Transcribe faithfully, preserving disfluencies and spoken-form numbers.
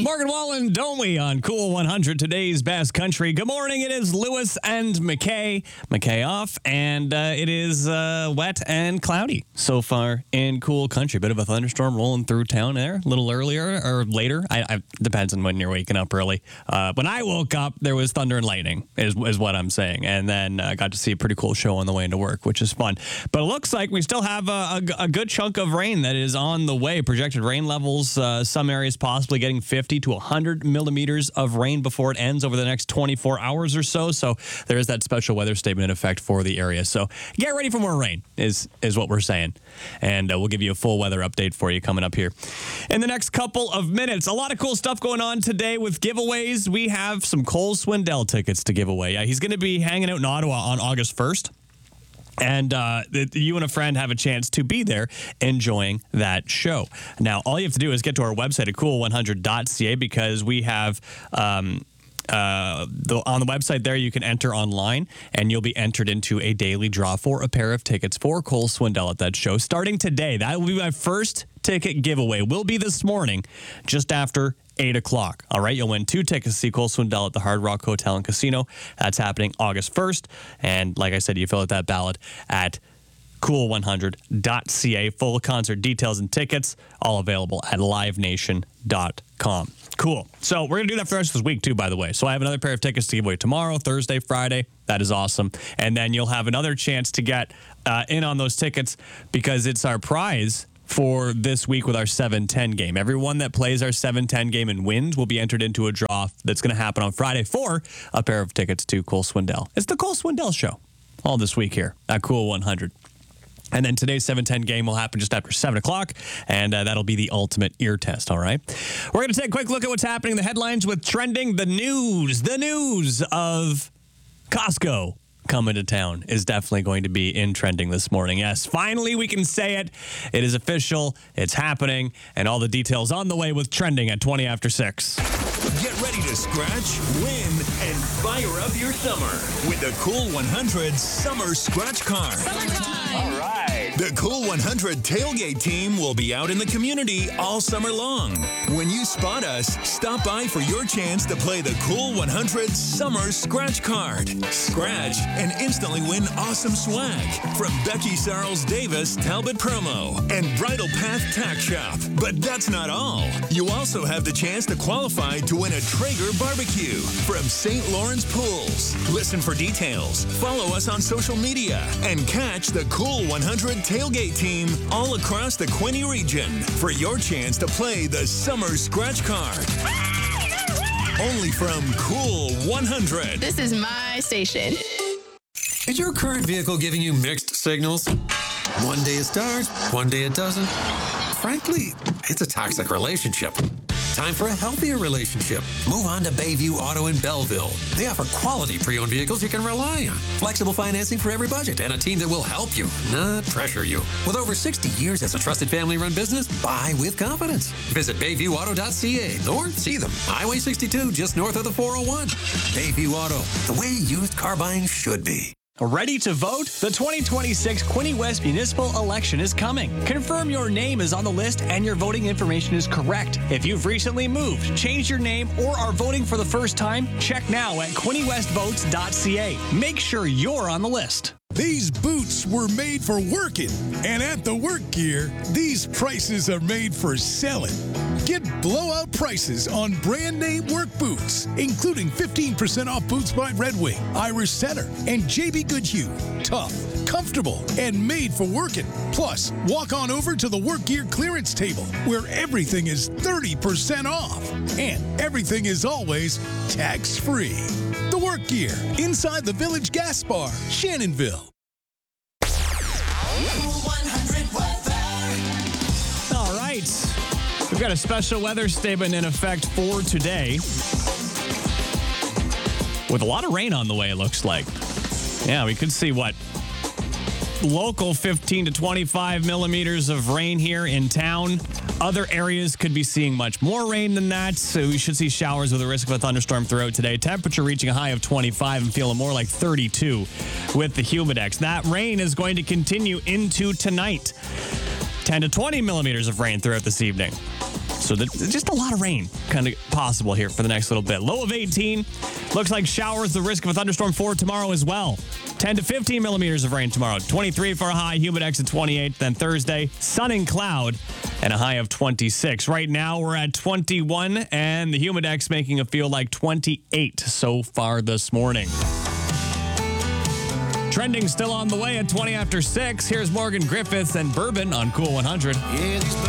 Morgan Wallen, don't we, on Cool one hundred, today's best country. Good morning. It is Lewis and McKay. McKay off, and uh, it is uh, wet and cloudy so far in Cool country. Bit of a thunderstorm rolling through town there a little earlier or later. I, I depends on when you're waking up early. Uh, when I woke up, there was thunder and lightning, is, is what I'm saying. And then I uh, got to see a pretty cool show on the way into work, which is fun. But it looks like we still have a, a, a good chunk of rain that is on the way. Projected rain levels, uh, some areas possibly getting fifty to one hundred millimeters of rain before it ends over the next twenty-four hours or so. So there is that special weather statement in effect for the area. So get ready for more rain is, is what we're saying. And uh, we'll give you a full weather update for you coming up here in the next couple of minutes. A lot of cool stuff going on today with giveaways. We have some Cole Swindell tickets to give away. Yeah, he's going to be hanging out in Ottawa on August first. And uh, you and a friend have a chance to be there enjoying that show. Now, all you have to do is get to our website at cool one hundred dot c a because we have... Um, Uh, the, on the website there, you can enter online, and you'll be entered into a daily draw for a pair of tickets for Cole Swindell at that show. Starting today, that will be my first ticket giveaway. Will be this morning, just after eight o'clock. All right, you'll win two tickets to see Cole Swindell at the Hard Rock Hotel and Casino. That's happening August first. And like I said, you fill out that ballot at cool one hundred dot c a. Full concert details and tickets, all available at live nation dot com. Cool. So we're going to do that for the rest of this week, too, by the way. So I have another pair of tickets to give away tomorrow, Thursday, Friday. That is awesome. And then you'll have another chance to get uh, in on those tickets because it's our prize for this week with our seven ten game. Everyone that plays our seven ten game and wins will be entered into a draw that's going to happen on Friday for a pair of tickets to Cole Swindell. It's the Cole Swindell Show all this week here at Cool one hundred. And then today's seven ten game will happen just after seven o'clock, and uh, that'll be the ultimate ear test, all right? We're going to take a quick look at what's happening in the headlines with trending. The news, the news of Costco coming to town is definitely going to be in trending this morning. Yes, finally we can say it. It is official. It's happening, and all the details on the way with trending at twenty after six. Get ready to scratch, win, and fire up your summer with the Cool one hundred Summer Scratch Card. Summertime! All right. The Cool one hundred tailgate team will be out in the community all summer long. When you spot us, stop by for your chance to play the Cool one hundred Summer Scratch Card. Scratch and instantly win awesome swag from Becky Sarles Davis Talbot Promo and Bridal Path Tack Shop. But that's not all. You also have the chance to qualify to win a Traeger barbecue from Saint Lawrence Pools. Listen for details, follow us on social media, and catch the Cool one hundred tailgate team all across the Quinte region for your chance to play the Summer Scratch Card. Only from Cool one hundred. This is my station. Is your current vehicle giving you mixed signals? One day it starts, one day it doesn't. Frankly, it's a toxic relationship. Time for a healthier relationship. Move on to Bayview Auto in Belleville. They offer quality pre-owned vehicles you can rely on. Flexible financing for every budget and a team that will help you, not pressure you. With over sixty years as a trusted family-run business, buy with confidence. Visit bayview auto dot c a or see them. Highway sixty-two, just north of the four oh one. Bayview Auto, the way used car buying should be. Ready to vote? The twenty twenty-six Quinte West municipal election is coming. Confirm your name is on the list and your voting information is correct. If you've recently moved, changed your name, or are voting for the first time, check now at quinte west votes dot c a. Make sure you're on the list. These boots were made for working, and at the Work Gear, these prices are made for selling. Get blowout prices on brand name work boots, including fifteen percent off boots by Red Wing, Irish Setter, and J B Goodhue. Tough, comfortable, and made for working. Plus, walk on over to the Work Gear clearance table, where everything is thirty percent off, and everything is always tax-free. The Work Gear, inside the Village Gas Bar, Shannonville. All right. We've got a special weather statement in effect for today with a lot of rain on the way, it looks like. Yeah, we could see what? Local fifteen to twenty-five millimeters of rain here in town. Other areas could be seeing much more rain than that, so we should see showers with a risk of a thunderstorm throughout today. Temperature reaching a high of twenty-five and feeling more like thirty-two with the Humidex. That rain is going to continue into tonight. ten to twenty millimeters of rain throughout this evening. So the, just a lot of rain kind of possible here for the next little bit. Low of eighteen. Looks like showers, the risk of a thunderstorm for tomorrow as well. ten to fifteen millimeters of rain tomorrow. twenty-three for a high, humidex at twenty-eight. Then Thursday, sun and cloud and a high of twenty-six. Right now we're at twenty-one and the humidex making it feel like twenty-eight so far this morning. Trending still on the way at twenty after six. Here's Morgan Griffiths and Bourbon on Cool one hundred. Yeah, these